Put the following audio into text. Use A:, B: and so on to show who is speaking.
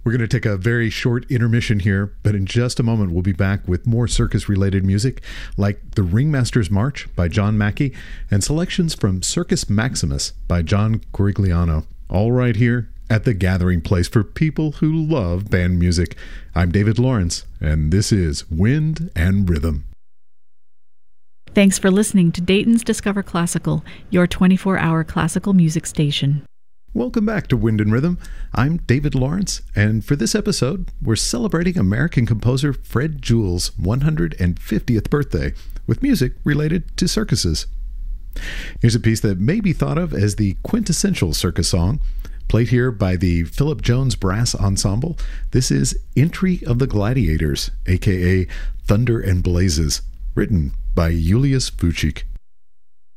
A: We're going to take a very short intermission here, but in just a moment we'll be back with more circus-related music like The Ringmaster's March by John Mackey and selections from Circus Maximus by John Corigliano, all right here at the gathering place for people who love band music. I'm David Lawrence, and this is Wind and Rhythm.
B: Thanks for listening to Dayton's Discover Classical, your 24-hour classical music station.
A: Welcome back to Wind and Rhythm. I'm David Lawrence, and for this episode, we're celebrating American composer Fred Jewell's 150th birthday with music related to circuses. Here's a piece that may be thought of as the quintessential circus song, played here by the Philip Jones Brass Ensemble. This is Entry of the Gladiators, aka Thunder and Blazes, written by Julius Fuchik.